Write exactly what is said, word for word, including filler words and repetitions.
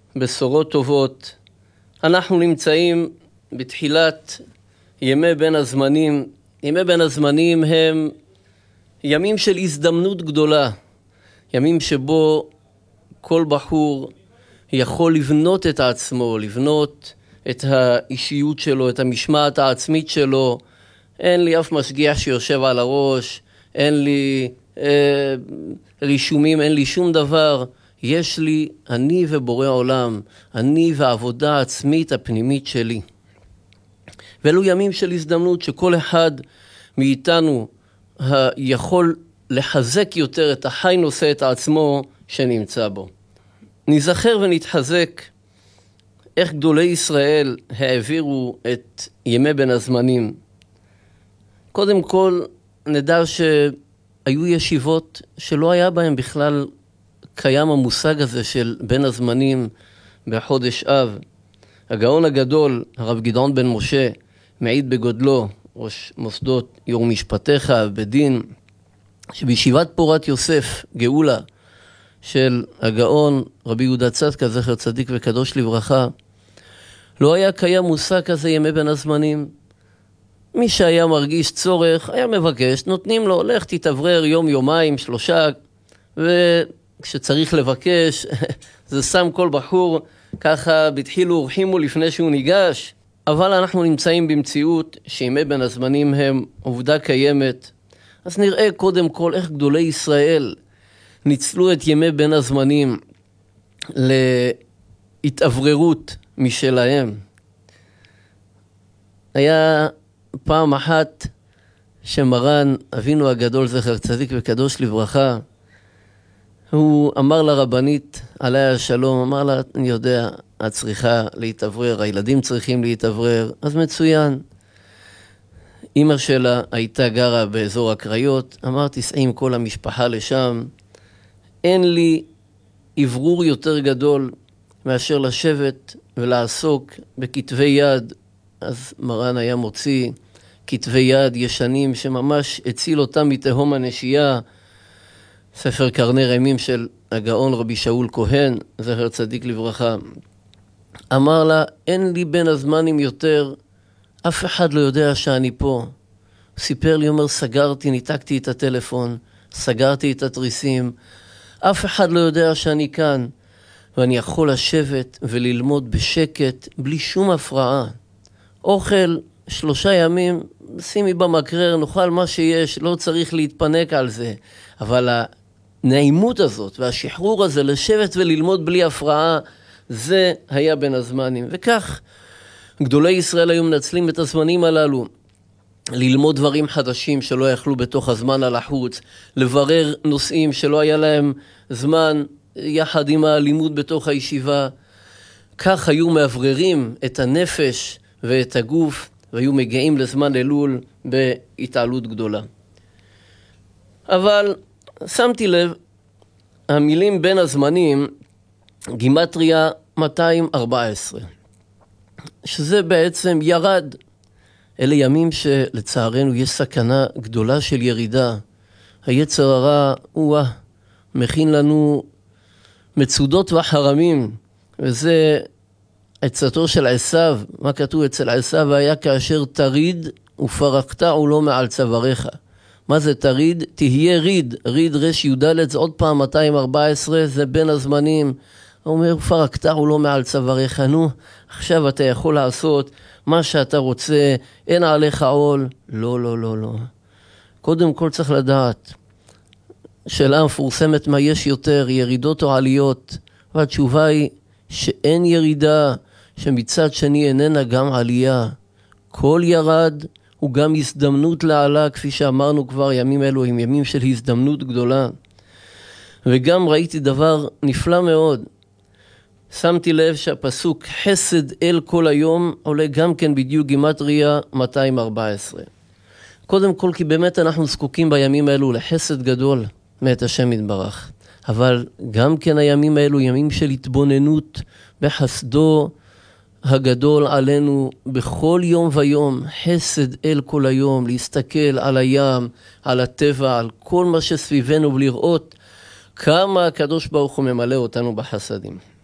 בשורות טובות. אנחנו נמצאים בתחילת ימי בין הזמנים. ימי בין הזמנים הם ימים של הזדמנות גדולה. ימים שבו כל בחור יכול לבנות את עצמו, לבנות את האישיות שלו, את המשמעת העצמית שלו. אין לי אף משגיח שיושב על הראש, אין לי אה, רישומים, אין לי שום דבר. יש לי אני ובורא עולם, אני והעבודה העצמית הפנימית שלי. ואלו ימים של הזדמנות שכל אחד מאיתנו יכול לחזק יותר את החי נושא את עצמו שנמצא בו. נזכר ונתחזק איך גדולי ישראל העבירו את ימי בין הזמנים. קודם כל נדע שהיו ישיבות שלא היה בהם בכלל קיים המושג הזה של בין הזמנים בחודש אב. הגאון הגדול, הרב גדעון בן משה, מעיד בגודלו, ראש מוסדות יור משפטיך בדין, שבישיבת פורת יוסף, גאולה, של הגאון רבי יהודה צדקה, זכר צדיק וקדוש לברכה, לא היה קיים מושג כזה ימי בין הזמנים. מי שהיה מרגיש צורך, היה מבקש, נותנים לו, לך תתאוורר יום, יומיים, שלושה, וכשצריך לבקש, זה שם כל בחור, ככה בתחילו ורחימו לפני שהוא ניגש. אבל אנחנו נמצאים במציאות שימי בין הזמנים הם עובדה קיימת. אז נראה קודם כל איך גדולי ישראל ניצלו את ימי בין הזמנים להתאווררות משלהם. היה פעם אחת שמרן אבינו הגדול זכר צדיק וקדוש לברכה, הוא אמר לרבנית עליה השלום, אמר לה, אני יודע, את צריכה להתאוורר, הילדים צריכים להתאוורר, אז מצוין. אמא שלה הייתה גרה באזור הקריות, אמרתי, סעי עם כל המשפחה לשם, אין לי עברור יותר גדול מאשר לשבת ולעסוק בכתבי יד. אז מרן היה מוציא כתבי יד ישנים שממש הציל אותם מתהום הנשייה, ספר קרני רמים של הגאון רבי שאול כהן, זכר צדיק לברכה. אמר לה, אין לי בין הזמנים יותר, אף אחד לא יודע שאני פה. סיפר לי, אומר, סגרתי, ניתקתי את הטלפון, סגרתי את התריסים, אף אחד לא יודע שאני כאן, ואני יכול לשבת וללמוד בשקט, בלי שום הפרעה. אוכל שלושה ימים, שימי במקרר, נאכל מה שיש, לא צריך להתפנק על זה. אבל הנעימות הזאת והשחרור הזה, לשבת וללמוד בלי הפרעה, זה היה בין הזמנים. וכך גדולי ישראל היו מנצלים את הזמנים הללו, ללמוד דברים חדשים שלא יכלו בתוך הזמן על החוץ, לברר נושאים שלא היה להם זמן יחד עם הלימוד בתוך הישיבה. כך היו מאווררים את הנפש ואת הגוף, והיו מגיעים לזמן אלול בהתעלות גדולה. אבל שמתי לב, המילים בין הזמנים, גימטריה מאתיים וארבע עשרה, שזה בעצם ירד. אלה ימים שלצערנו יש סכנה גדולה של ירידה. היצר הרע הוא מכין לנו מצודות וחרמים, וזה עצתו של עשיו. מה כתוב אצל עשיו? היה כאשר תריד ופרקת ולא מעל צוואריך. מה זה תריד? תהיה ריד. ריד רש י"ד, זה עוד פעם מאתיים וארבע עשרה, זה בין הזמנים. הוא אומר, פרקת ולא מעל צוואריך. נו, עכשיו אתה יכול לעשות מה שאתה רוצה, אין עליך עול. לא, לא, לא, לא. קודם כל צריך לדעת, שאלה מפורסמת מה יש יותר, ירידות או עליות, והתשובה היא שאין ירידה, שמצד שני איננה גם עלייה. כל ירד הוא גם הזדמנות לעלה, כפי שאמרנו כבר, ימים אלו הם ימים של הזדמנות גדולה. וגם ראיתי דבר נפלא מאוד, שמתי לב שהפסוק חסד אל כל היום עולה גם כן בדיוק גימטריה מאתיים וארבע עשרה. קודם כל כי באמת אנחנו זקוקים בימים האלו לחסד גדול מאת השם יתברך. אבל גם כן הימים האלו ימים של התבוננות בחסדו הגדול עלינו בכל יום ויום. חסד אל כל היום, להסתכל על הים, על הטבע, על כל מה שסביבנו ולראות כמה הקדוש ברוך הוא ממלא אותנו בחסדים.